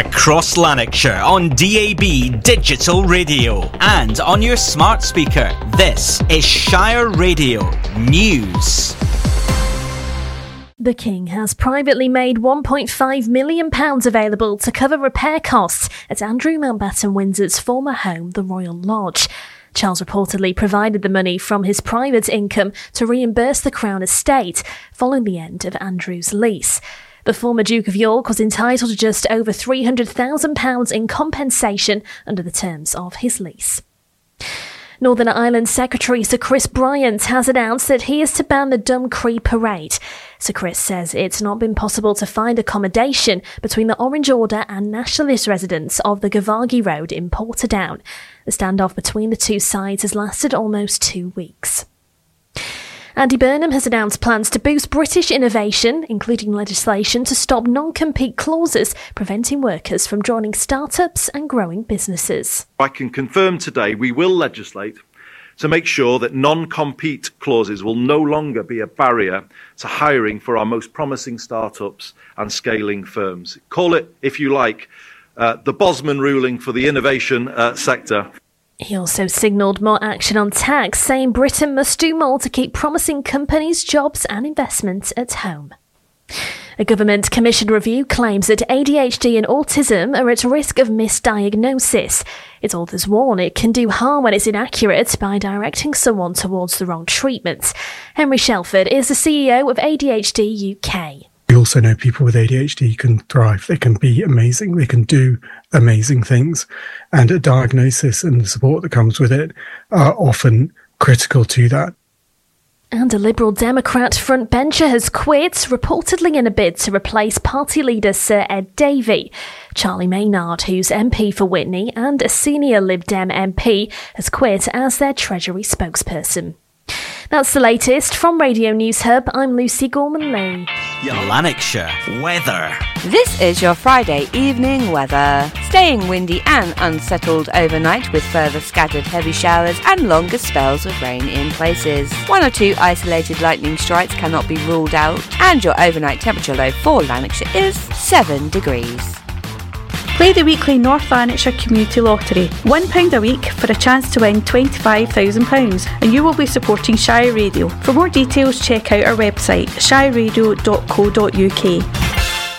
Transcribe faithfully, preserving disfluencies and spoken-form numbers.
across Lanarkshire on D A B Digital Radio and on your smart speaker. This is Shire Radio News. The King has privately made one point five million pounds available to cover repair costs at Andrew Mountbatten Windsor's former home, the Royal Lodge. Charles reportedly provided the money from his private income to reimburse the Crown estate following the end of Andrew's lease. The former Duke of York was entitled to just over three hundred thousand pounds in compensation under the terms of his lease. Northern Ireland Secretary Sir Chris Bryant has announced that he is to ban the Dumcree Parade. Sir Chris says it's not been possible to find accommodation between the Orange Order and Nationalist residents of the Gavaghi Road in Portadown. The standoff between the two sides has lasted almost two weeks. Andy Burnham has announced plans to boost British innovation, including legislation to stop non-compete clauses preventing workers from joining startups and growing businesses. I can confirm today we will legislate to make sure that non-compete clauses will no longer be a barrier to hiring for our most promising startups and scaling firms. Call it, if you like, uh, the Bosman ruling for the innovation uh, sector. He also signalled more action on tax, saying Britain must do more to keep promising companies, jobs and investment at home. A government-commissioned review claims that A D H D and autism are at risk of misdiagnosis. Its authors warn it can do harm when it's inaccurate by directing someone towards the wrong treatment. Henry Shelford is the C E O of A D H D U K. We also know people with A D H D can thrive. They can be amazing. They can do amazing things. And a diagnosis and the support that comes with it are often critical to that. And a Liberal Democrat frontbencher has quit, reportedly in a bid to replace party leader Sir Ed Davey. Charlie Maynard, who's M P for Witney and a senior Lib Dem M P, has quit as their Treasury spokesperson. That's the latest from Radio News Hub. I'm Lucy Gorman-Lee. Lanarkshire weather. This is your Friday evening weather. Staying windy and unsettled overnight with further scattered heavy showers and longer spells of rain in places. One or two isolated lightning strikes cannot be ruled out, and your overnight temperature low for Lanarkshire is seven degrees. Play the weekly North Lanarkshire Community Lottery. one pound a week for a chance to win twenty-five thousand pounds, and you will be supporting Shire Radio. For more details, check out our website, shire radio dot co dot uk.